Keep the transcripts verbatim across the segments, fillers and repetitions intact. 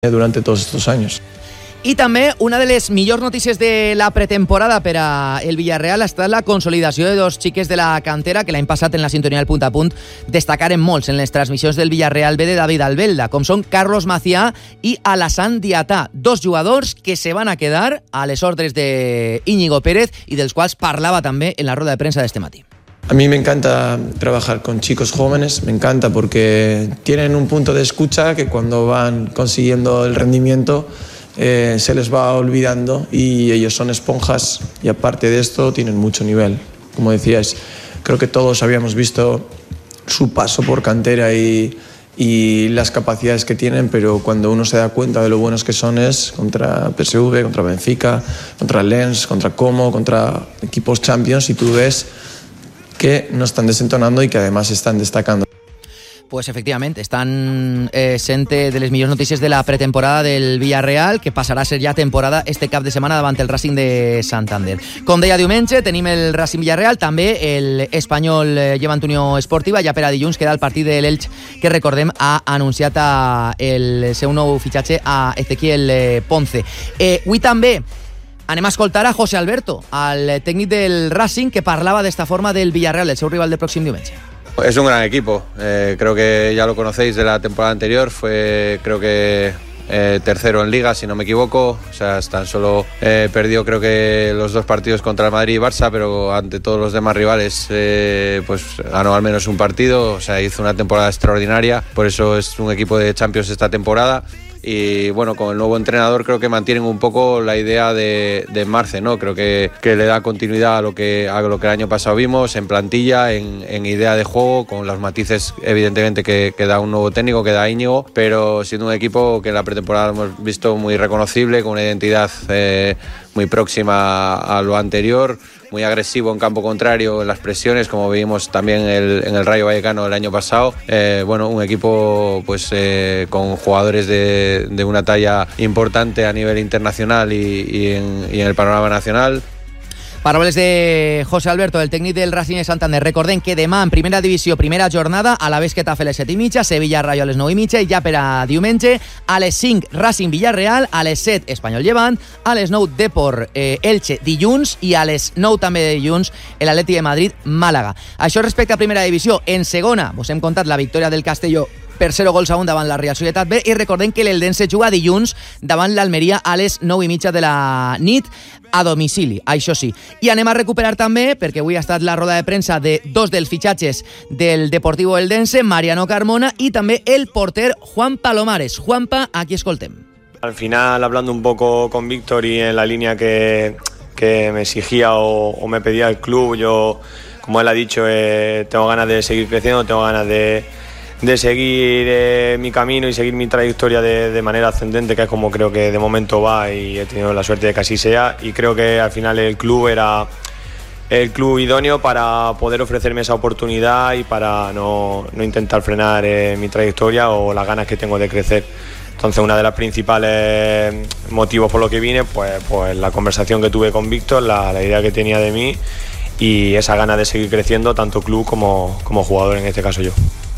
durante todos estos años. I també una de les millors notícies de la pretemporada per a el Villarreal ha estat la consolidació de dos xiques de la cantera que l'any passat en la sintonia del punt a punt destacaren molts en les transmissions del Villarreal B de David Albelda, com són Carlos Macià i Alassane Diatà, dos jugadors que se van a quedar a les ordres de Íñigo Pérez i dels quals parlava també en la roda de premsa d'este matí. A mí me encanta trabajar con chicos jóvenes, me encanta porque tienen un punto de escucha que cuando van consiguiendo el rendimiento Eh, se les va olvidando y ellos son esponjas y aparte de esto tienen mucho nivel. Como decías, creo que todos habíamos visto su paso por cantera y, y las capacidades que tienen, pero cuando uno se da cuenta de lo buenos que son es contra P S V, contra Benfica, contra Lens, contra Como, contra equipos Champions, y tú ves que no están desentonando y que además están destacando. Pues efectivament, estan eh, sent de les millors notícies de la pretemporada del Villarreal, que passarà a ser ja temporada este cap de setmana davant el Racing de Santander. Com deia diumenge, tenim el Racing Villarreal, també el Espanyol Llevant Unió Esportiva, ja per a dilluns queda el partit de l'Elx, que recordem ha anunciat a el seu nou fitxatge a Ezequiel Ponce. Eh, avui també anem a escoltar a José Alberto, al tècnic del Racing, que parlava d'esta forma del Villarreal, el seu rival del pròxim diumenge. Es un gran equipo, eh, creo que ya lo conocéis de la temporada anterior, fue creo que eh, tercero en Liga, si no me equivoco, o sea, tan solo eh, perdió creo que los dos partidos contra el Madrid y Barça, pero ante todos los demás rivales eh, pues ganó al menos un partido, o sea, hizo una temporada extraordinaria, por eso es un equipo de Champions esta temporada. Y bueno, con el nuevo entrenador creo que mantienen un poco la idea de, de Marce, ¿no? Creo que, que le da continuidad a lo que, a lo que el año pasado vimos, en plantilla, en, en idea de juego, con los matices evidentemente que, que da un nuevo técnico, que da Íñigo, pero siendo un equipo que en la pretemporada hemos visto muy reconocible, con una identidad eh, muy próxima a lo anterior, muy agresivo en campo contrario en las presiones, como vimos también el, en el Rayo Vallecano el año pasado. Eh, bueno, un equipo pues eh, con jugadores de, de una talla importante a nivel internacional y, y, en, y en el panorama nacional. Paraules de José Alberto, el tècnic del Racing de Santander. Recordem que demà en primera divisió, primera jornada, a la vez que Tafe a les set i mitja, Sevilla Rayo a les nou i mitja, i ja per a diumenge a les cinc Racing Villarreal, a les set Espanyol Llevant, a les nou Depor eh, Elche dilluns i a les nou també de dilluns l'Atleti de Madrid Màlaga. Això respecte a primera divisió. En segona, vos hem contat la victòria del Castelló per zero gols a un davant la Real Societat B, i recordem que l'Eldense juga dilluns davant l'Almeria a les nou i mitja de la nit a domicili, això sí. I anem a recuperar també, perquè avui ha estat la roda de premsa de dos dels fitxatges del Deportivo Eldense, Mariano Carmona y també el porter Juan Palomares. Juanpa, aquí escoltem. Al final, hablando un poco con Víctor y en la línea que, que me exigía o, o me pedía el club, yo, como él ha dicho, eh, tengo ganas de seguir creciendo, tengo ganas de de seguir eh, mi camino y seguir mi trayectoria de, de manera ascendente, que es como creo que de momento va, y he tenido la suerte de que así sea, y creo que al final el club era el club idóneo para poder ofrecerme esa oportunidad y para no, no intentar frenar eh, mi trayectoria o las ganas que tengo de crecer. Entonces, una de las principales motivos por los que vine, pues, pues la conversación que tuve con Víctor, la, la idea que tenía de mí y esa gana de seguir creciendo, tanto club como, como jugador, en este caso yo.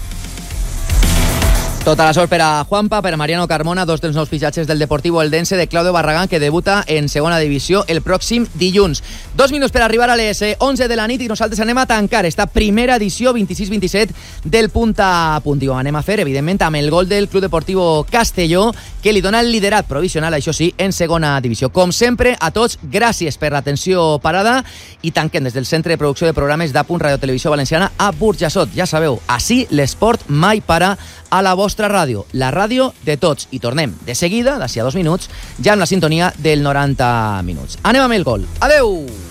Tota la sort per a Juanpa, per a Mariano Carmona, dos dels nous fitxatges del Deportivo Eldense, de Claudio Barragán, que debuta en segona divisió el pròxim dilluns. Dos minuts per arribar a les onze de la nit i nosaltres anem a tancar esta primera edició vint-i-sis vint-i-set del Punt a Punt. I ho anem a fer, evidentment, amb el gol del Club Deportivo Castelló, que li dona el liderat provisional, això sí, en segona divisió. Com sempre, a tots, gràcies per l'atenció parada i tanquem des del Centre de Producció de Programes d'A Punt Ràdio Televisió Valenciana a Burjassot. Ja sabeu, així l'esport mai para a la vostra ràdio, la ràdio de tots. I tornem de seguida, d'ací a dos minuts, ja amb la sintonia del noranta minuts. Anem amb el gol. Adeu!